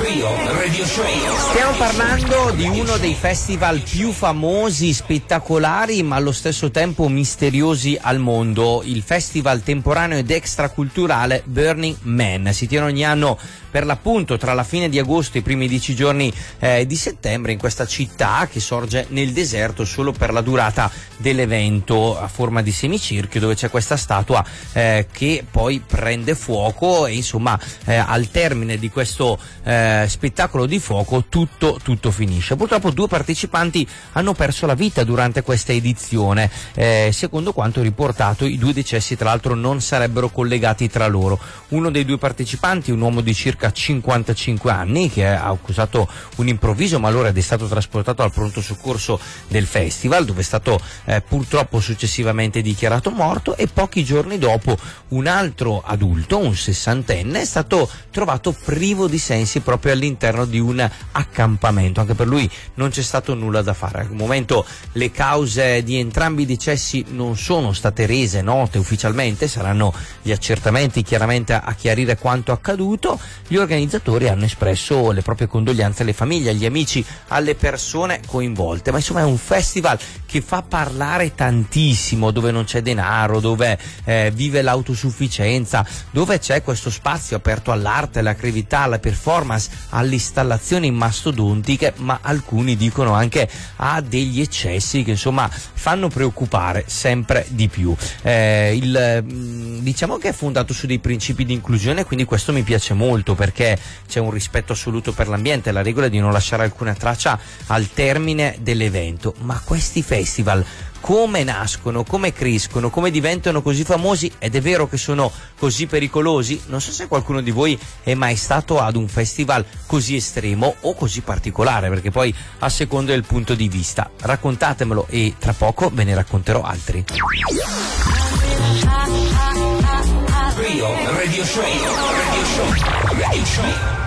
Stiamo parlando di uno dei festival più famosi, spettacolari, ma allo stesso tempo misteriosi al mondo, il festival temporaneo ed extraculturale Burning Man. Si tiene ogni anno per l'appunto tra la fine di agosto e i primi 10 giorni di settembre in questa città che sorge nel deserto solo per la durata dell'evento, a forma di semicirchio, dove c'è questa statua che poi prende fuoco e insomma al termine di questo spettacolo di fuoco tutto finisce. Purtroppo 2 partecipanti hanno perso la vita durante questa edizione, secondo quanto riportato i 2 decessi tra l'altro non sarebbero collegati tra loro. Uno dei 2 partecipanti, un uomo di circa 55 anni che ha accusato un improvviso malore ed è stato trasportato al pronto soccorso del festival, dove è stato purtroppo successivamente dichiarato morto, e pochi giorni dopo un altro adulto, un 60enne, è stato trovato privo di sensi proprio all'interno di un accampamento. Anche per lui non c'è stato nulla da fare. Al momento le cause di entrambi i decessi non sono state rese note ufficialmente, saranno gli accertamenti chiaramente a chiarire quanto accaduto. Gli organizzatori hanno espresso le proprie condoglianze alle famiglie, agli amici, alle persone coinvolte, ma insomma è un festival che fa parlare tantissimo, dove non c'è denaro, dove vive l'autosufficienza, dove c'è questo spazio aperto all'arte, alla creatività, alla performance, alle installazioni mastodontiche, ma alcuni dicono anche a degli eccessi che insomma fanno preoccupare sempre di più. Diciamo che è fondato su dei principi di inclusione, quindi questo mi piace molto, perché c'è un rispetto assoluto per l'ambiente, la regola di non lasciare alcuna traccia al termine dell'evento. Ma questi festival come nascono, come crescono, come diventano così famosi, ed è vero che sono così pericolosi? Non so se qualcuno di voi è mai stato ad un festival così estremo o così particolare, perché poi a seconda del punto di vista. Raccontatemelo e tra poco ve ne racconterò altri. Radio Show.